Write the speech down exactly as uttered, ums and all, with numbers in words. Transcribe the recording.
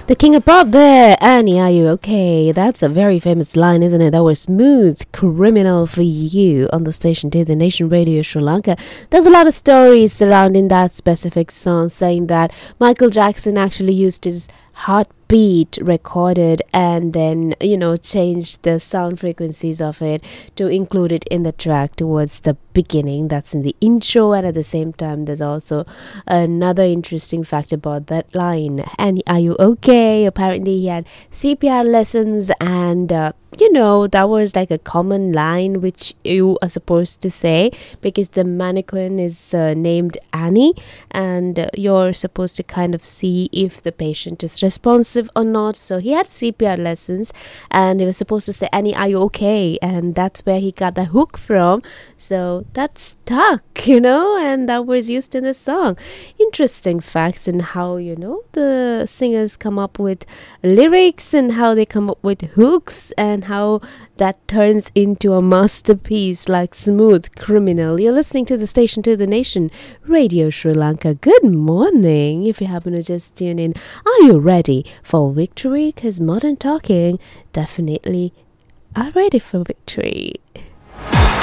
The King of Pop there. Annie, are you okay? That's a very famous line, isn't it? That was Smooth Criminal for you on the station to the Nation Radio Sri Lanka. There's a lot of stories surrounding that specific song, saying that Michael Jackson actually used his heartbeat recorded and then, you know, changed the sound frequencies of it to include it in the track towards the beginning. That's in the intro, and at the same time there's also another interesting fact about that line. And are you okay? Apparently he had C P R lessons, and uh, you know, that was like a common line which you are supposed to say because the mannequin is uh, named Annie, and uh, you're supposed to kind of see if the patient is responsive or not. So he had C P R lessons and he was supposed to say, Annie, are you okay? And that's where he got the hook from. So that stuck, you know, and that was used in the song. Interesting facts and how, you know, the singers come up with lyrics and how they come up with hooks and how that turns into a masterpiece like Smooth Criminal. You're listening to the station to the Nation Radio Sri Lanka. Good morning. If you happen to just tune in, are you ready for victory? Because Modern Talking definitely are ready for victory.